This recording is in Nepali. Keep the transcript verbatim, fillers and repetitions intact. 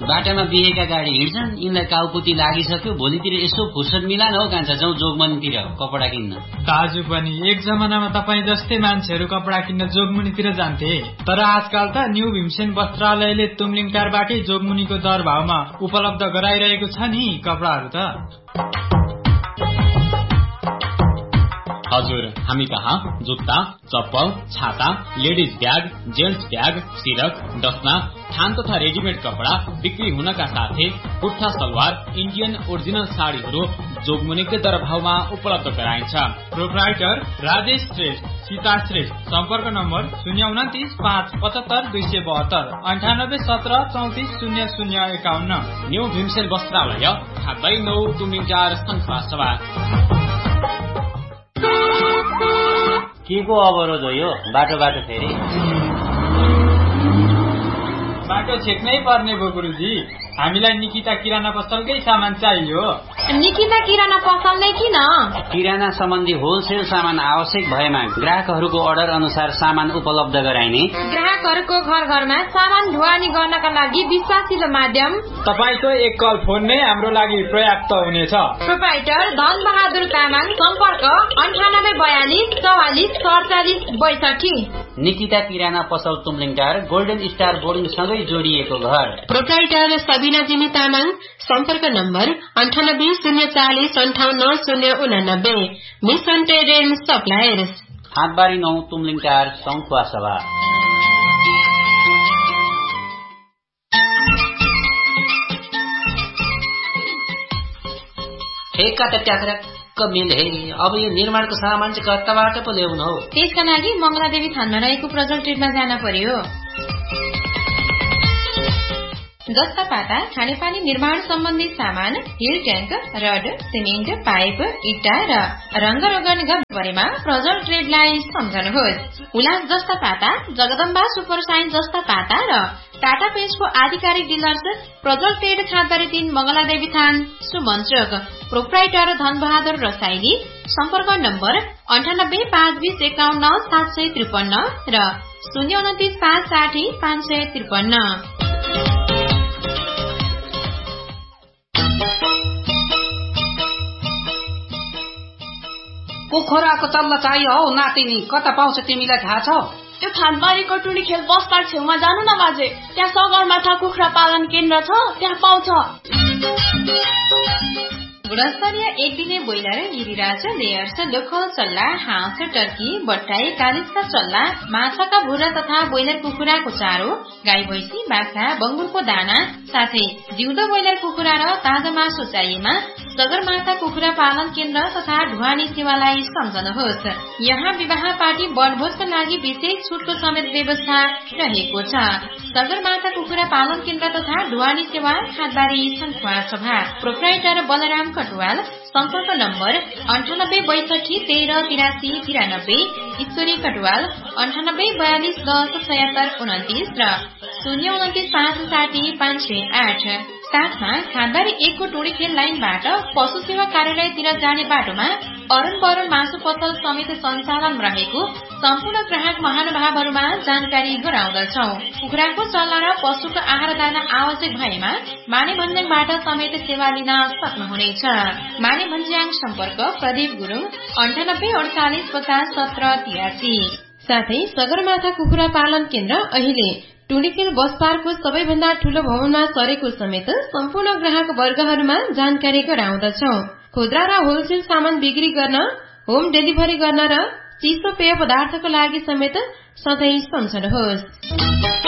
बाटामा बिहेका गाडी हिँड्छन्, यिनलाई काउकुती लागिसक्यो, भोलितिर यसो फुर्सद मिलान हो कान्छा जाउँ जोगमनीतिर कपडा किन्न। दाजु पनि एक जमानामा तपाईँ जस्तै मान्छेहरू कपडा किन्न जोगमुनीतिर जान्थे, तर आजकल त न्यू भीमसेन वस्त्रालयले तुमलिङटारबाटै जोगमुनीको दर भावमा उपलब्ध गराइरहेको छ नि कपडाहरू त। हजुर, हामी कहाँ जुत्ता, चप्पल, छाता, लेडिज ब्याग, जेन्ट्स ब्याग, सिरक, डस्ना, थान तथा रेडिमेड कपडा बिक्री हुनका साथै कुर्ता सलवार, इन्डियन ओरिजिनल साडीहरू जोगमुनीकै दर भावमा उपलब्ध गराइन्छ। प्रोप्राइटर राजेश श्रेष्ठ, सीता श्रेष्ठ। सम्पर्क नम्बर शून्य उन्तिस पाँच पचहत्तर दुई सय बहत्तर अन्ठानब्बे सत्र चौतिस शून्य शून्य एकाउन्न। न्यू भीमसेन वस्त्रालय, खातबारी नौ, तुमलिङटार, शङ्खुवासभा। के को अवरोध हो यो? बाटो बाटो फेरि बाटो छेक्नै पर्ने भयो गुरुजी। हामीलाई निकिता किराना पसलकै सामान चाहियो। निकिता किराना पसल नै किन? किराना सम्बन्धी होलसेल सामान आवश्यक भएमा ग्राहकहरूको अर्डर अनुसार सामान उपलब्ध गराइने, ग्राहकहरूको घर घरमा सामान ढुवानी गर्नका लागि विश्वासिलो माध्यम तपाईको एक कल फोन नै हाम्रो लागि पर्याप्त हुनेछ। प्रोप्राइटर धन बहादुर तामाङ। सम्पर्क अन्ठानब्बे बयालिस चौवालिस सडचालिस बैसठी। निकिता किराना पसल तुमलिङटार, गोल्डन स्टार बोर्डिङ सँगै जोडिएको घर। प्रोप्राइटर सबिना जिमी तामाङ। सम्पर्क नम्बर अन्ठानब्बे शून्य चालिस अन्ठाउन्न शून्य उनानब्बे। मिसन ट्रेड सप्लायर्स, हाटबारी नौ, तुमलिङटार, शङ्खुवासभा। ठेक्का त ट्याक्राक्क मिल हे। अब यो निर्माणको सामान चाहिँ कताबाट पो ल्याउनु हो? त्यसका लागि मंगलादेवी थानमा रहेको प्रजल ट्रेडमा जान पर्यो। जस्ता पाता खानेपानी निर्माण सम्बन्धी सामान, hill tank, rod, cement, pipe, इट्टा र रंग रोगन गरेमा प्रजल ट्रेडलाई सम्झनुहोस्। उल्लास जस्ता पाता, जगदम्बा सुपर साइन जस्ता पाता र टाटा पेजको आधिकारिक डिलर्स प्रजल ट्रेड, खातबारी तीन, मंगलादेवी थान, सुमन चोक। प्रोप्राइटर धन बहादुर रसाइली। सम्पर्क नम्बर अन्ठानब्बे पाँच बीस एकाउन्न सात सय त्रिपन्न र शून्य उन्तिस पाँच साठी पाँच सय त्रिपन्न। पोखराको चल्ला चाहियो हौ नातिनी, कता पाउँछ तिमीलाई थाहा छ? त्यो खानबारीको टुडी खेल बस पार्क छेउमा जानु न बाजे, त्यहाँ सगरमाथा कुखुरा पालन केन्द्र छ, त्यहाँ पाउँछ। गुणस्तरीय एक दिने ब्रोइलर, गिरिराज, लेयर्स, लोकल चल्ला, हाँस, टर्की, बट्टाई, कालिजका चल्ला, माछाका भुरा तथा ब्रोइलर कुखुराको चारो, गाई भैंसी, बाख्रा, बंगुरको दाना साथै जिउँदो ब्रोइलर कुखुरा र ताजा मासु चाहिएमा सगरमाथा कुखुरा पालन केन्द्र तथा ढुवानी सेवालाई सम्झनुहोस्। यहाँ विवाह पार्टी वनभोजका लागि विशेष छुटको समेत व्यवस्था रहेको छ। सगरमाथा कुखुरा पालन केन्द्र तथा ढुवानी सेवा, खातबारी, शङ्खुवासभा। प्रोप्राइटर बलराम कटुवाल। सम्पर्क नम्बर अन्ठानब्बे बैसठी तेह्र तिरासी तिरानब्बे। ईश्वरी कटुवाल। अन्ठानब्बे बयालिस दस छयत्तर उन्तिस र शून्य उन्तिस पाँच साठी पाँच सय आठ। साथमा खानबारी एकको टोडी खेल लाइनबाट पशु सेवा कार्यालयतिर जाने बाटोमा अरुण बरुण मासु पसल समिति सञ्चालन रहेको सम्पूर्ण ग्राहक महानुभावहरूमा जानकारी गराउँदछौ। कुखुराको चल्ला र पशुको आहार दाना आवश्यक भएमा माने भन्ज्याङबाट समेत सेवा लिन सक्नुहुनेछ। माने भन्ज्याङ सम्पर्क प्रदीप गुरुङ। अन्ठानब्बे अडचालिस पचास सत्र तिरासी। साथै सगरमाथा कुखुरा पालन केन्द्र अहिले टुलिखेल बस पार्कको सबैभन्दा ठूलो भवनमा सरेको समेत सम्पूर्ण ग्राहक वर्गहरूमा जानकारी गराउँदछौ। खुद्रा र होलसेल सामान बिक्री गर्न, होम डेलिभरी गर्न र चिसो पेय पदार्थको लागि समेत सधैँ सम्झनुहोस्।